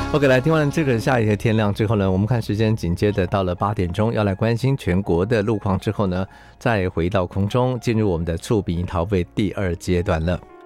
OK， 来听完这个下一个天亮之后呢，我们看时间紧接着到了8点钟，要来关心全国的路况之后呢，再回到空中进入我们的触屏逃废第2阶段了。